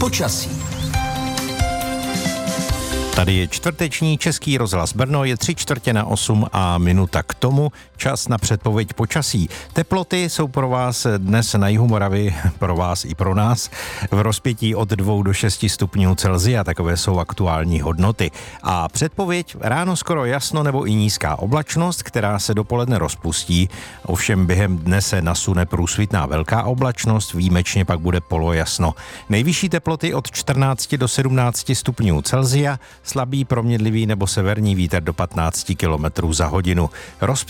počasí. Tady je čtvrteční Český rozhlas Brno, je 7:45 a minuta k tomu. Čas na předpověď počasí. Teploty jsou pro vás dnes na jihu Moravy, pro vás i pro nás, v rozpětí od 2 do 6 stupňů Celsia, takové jsou aktuální hodnoty. A předpověď: ráno skoro jasno nebo i nízká oblačnost, která se dopoledne rozpustí. Ovšem během dne se nasune průsvitná velká oblačnost, výjimečně pak bude polojasno. Nejvyšší teploty od 14 do 17 stupňů Celsia, slabý proměnlivý nebo severní vítr do 15 km za hodinu.